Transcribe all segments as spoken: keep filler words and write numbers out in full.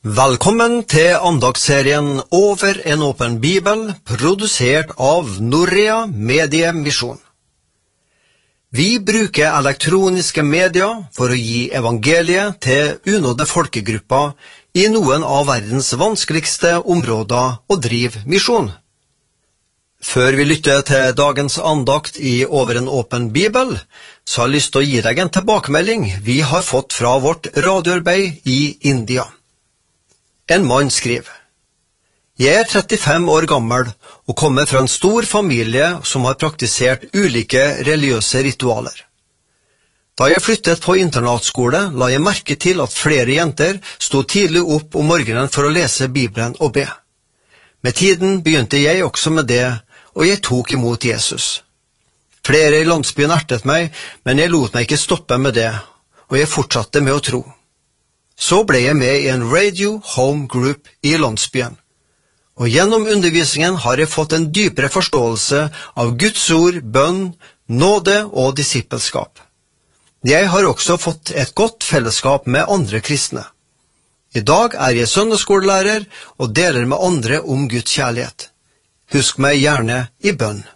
Velkommen til andagsserien Over en åpen bibel, produsert av Norea Mediemisjon. Vi bruker elektroniske medier for å gi evangeliet til unådde folkegrupper i noen av verdens vanskeligste områder og drive misjon. Før vi lytter til dagens andakt i Over en åpen bibel, så har jeg lyst til å gi deg en tilbakemelding vi har fått fra vårt radioarbeid i India. En mann skriver: Jeg er trettifem år gammel og kommer fra en stor familie som har praktisert ulike religiøse ritualer. Da jeg flyttet på internatskole, la jeg merke til at flere jenter stod tidlig opp om morgenen for å lese Bibelen og be. Med tiden begynte jeg også med det, og jeg tok imot Jesus. Flere i landsbyen ertet meg, men jeg lot meg ikke stoppe med det, og jeg fortsatte med å tro. Så ble jeg med i en radio home group i landsbyen, og gjennom undervisningen har jeg fått en dypere forståelse av Guds ord, bønn, nåde og disippelskap. Jeg har også fått et godt fellesskap med andre kristne. I dag er jeg søndagsskolelærer og deler med andre om Guds kjærlighet. Husk meg gjerne i bønn.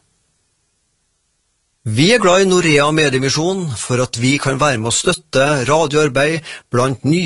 Vi er glad i Norea Mediemisjon for at vi kan være med å støtte radioarbeid blant nye